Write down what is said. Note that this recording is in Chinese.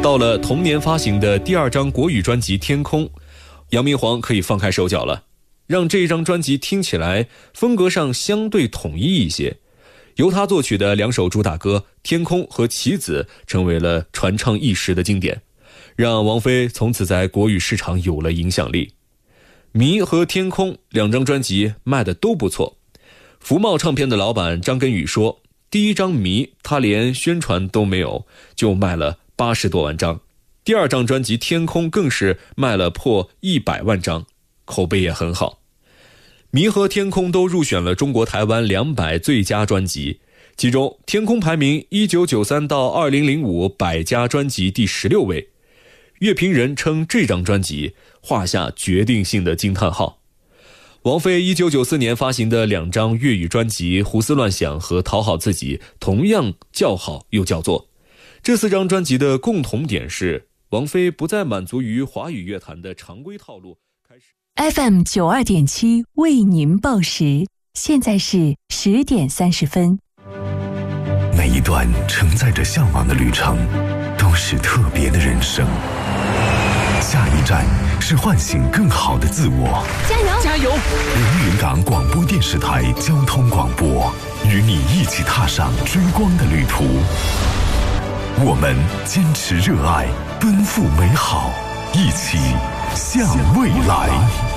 到了同年发行的第2张国语专辑《天空》，杨明煌可以放开手脚了，让这一张专辑听起来风格上相对统一一些。由他作曲的2首主打歌《天空》和《棋子》成为了传唱一时的经典，让王菲从此在国语市场有了影响力。《迷》和《天空》2张专辑卖的都不错。福茂唱片的老板张根宇说，第1张《迷》他连宣传都没有，就卖了80多万张，第2张专辑《天空》更是卖了破100万张，口碑也很好。迷和天空都入选了中国台湾200最佳专辑，其中天空排名1993到2005百家专辑第16位。乐评人称这张专辑画下决定性的惊叹号。王菲1994年发行的2张粤语专辑《胡思乱想》和《讨好自己》同样叫好又叫座。这4张专辑的共同点是，王菲不再满足于华语乐坛的常规套路，开始 FM 92.7为您报时，现在是10点30分。 每一段承载着向往的旅程，都是特别的人生。下一站是唤醒更好的自我。 加油！加油！ 连云港广播电视台交通广播，与你一起踏上追光的旅途。我们坚持热爱，奔赴美好，一起向未来。